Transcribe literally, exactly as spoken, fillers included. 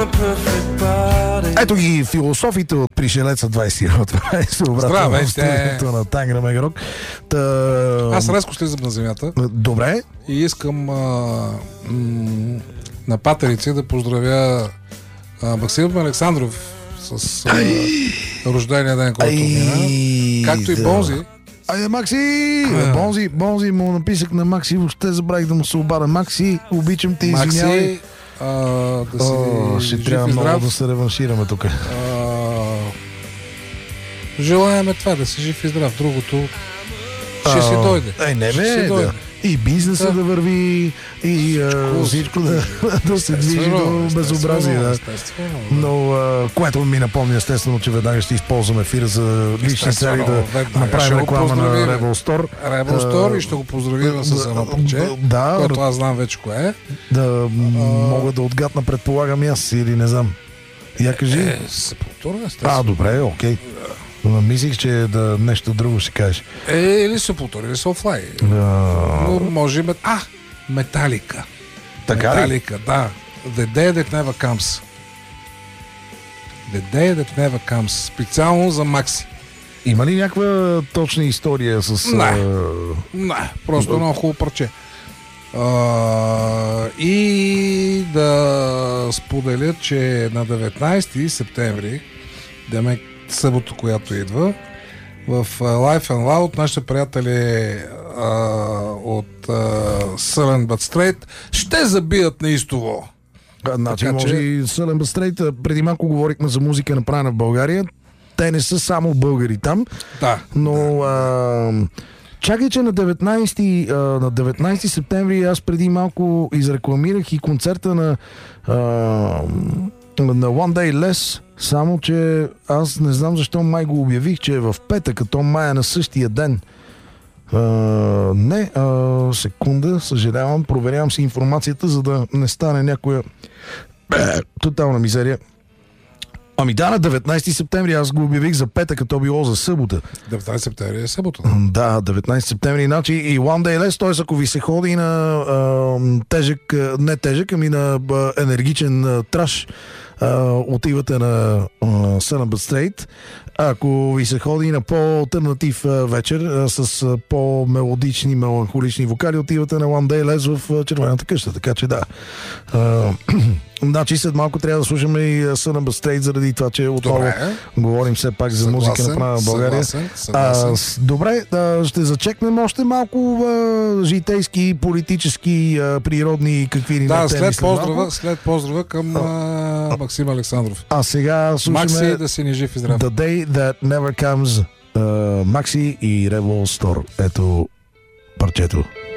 Ето ги философите от Пришелеца двайсет. Това е Здравейте! на Тангра Мегарок. Та... Аз резко слизам на земята. Добре. И искам а, м- на патерици да поздравя а, Максим Александров с а, рождения ден, който мина. Както и Бонзи. Айде, Макси! А. Бонзи, Бонзи му написах на Макси, въобще забравих да му се обада. Макси, обичам те, извинявай. Макси, а, да си О, ще трябва много здрав. да се реваншираме тук. Желаеме това, да си жив и здрав. Другото ще а, си дойде. Ей, не бе, да. И бизнеса да, да върви, и а, всичко да, да се движи до безобразие. Да. Но, а, което ми напомня естествено, че веднага ще използваме ефира за лични цели да направим реклама на Rebel Store. Rebel Store и ще го поздравим с едно парче, да, което аз знам вече кое е. Да, а, мога да отгадна, предполагам аз или не знам. Я кажи. Е, Сепултура, естествено. А, добре, окей. Но мислих, че да нещо друго ще кажеш. Е, или Сепултура, или Soulfly. Uh... Но може и... А, Металика. Така Металика, да. The Day That Never Comes. The Day That Never Comes. Специално за Макси. Има ли някаква точна история с... Не, uh... не, просто едно хубаво парче. Uh, и да споделя, че на деветнайсети септември, демек събота, която идва, в Life and Loud нашите приятели а, от а, Sullen But Straight ще забият неистово. А, значи, така, може че... и Sullen But Straight, преди малко говорихме за музика направена в България. Те не са само българи там, да, но а, чакай, че на деветнайсети, а, на деветнайсети септември аз преди малко изрекламирах и концерта на а, на One Day Less, само че аз не знам защо май го обявих, че е в петък, като май е на същия ден. А, не, а, секунда, съжалявам, проверявам си информацията, за да не стане някоя тотална мизерия. Ами да, на деветнайсети септември аз го обявих за петък, като било за събота. деветнайсети септември е събота. Да, деветнайсети септември, иначе и One Day Less, т.е. ако ви се ходи на а, тежък, не тежък, ами на а, енергичен а, траш, Uh, отивате на uh, Sullen But Straight. Ако ви се ходи на по-алтернатив uh, вечер uh, с uh, по-мелодични, меланхолични вокали, отивате на One Day Less в uh, Червената къща. Така че да. Uh, значи след малко трябва да слушаме и uh, Sullen But Straight, заради това, че отново добре. Говорим все пак за съгласен, музика направена в България. Съгласен, съгласен. Uh, добре, uh, ще зачекнем още малко uh, житейски, политически, uh, природни какви ни да, на теми. след поздрава, след поздрава към uh, Максим Александров. А сега слушаме Макси, да си ни жив и здрав. The Day That Never Comes, uh, Макси и Rebel Store. Ето парчето.